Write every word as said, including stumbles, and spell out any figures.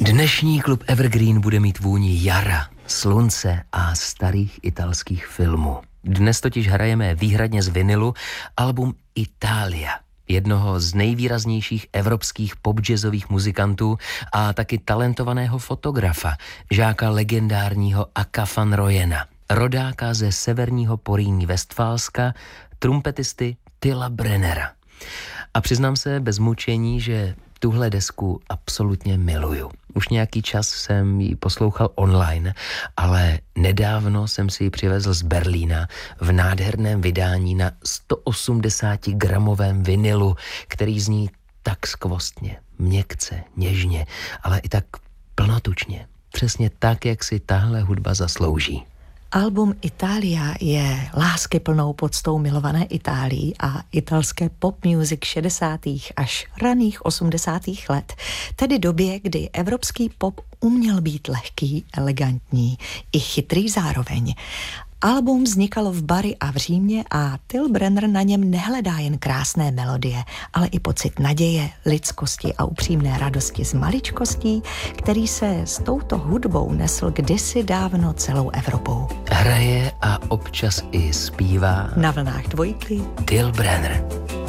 Dnešní klub Evergreen bude mít vůni jara, slunce a starých italských filmů. Dnes totiž hrajeme výhradně z vinilu album Italia, jednoho z nejvýraznějších evropských pop-jazzových muzikantů a taky talentovaného fotografa, žáka legendárního Aka van Royena, rodáka ze severního Porýní Vestfálska, trumpetisty Tilla Brennera. A přiznám se bez mučení, že tuhle desku absolutně miluju. Už nějaký čas jsem ji poslouchal online, ale nedávno jsem si ji přivezl z Berlína v nádherném vydání na sto osmdesát gramovém vinilu, který zní tak skvostně, měkce, něžně, ale i tak plnotučně. Přesně tak, jak si tahle hudba zaslouží. Album Italia je láskyplnou poctou milované Itálii a italské pop music šedesátých až raných osmdesátých let, tedy době, kdy evropský pop uměl být lehký, elegantní i chytrý zároveň. Album vznikalo v Bari a v Římě a Till Brenner na něm nehledá jen krásné melodie, ale i pocit naděje, lidskosti a upřímné radosti z maličkostí, který se s touto hudbou nesl kdysi dávno celou Evropou. Hraje a občas i zpívá na vlnách dvojky Till Brenner.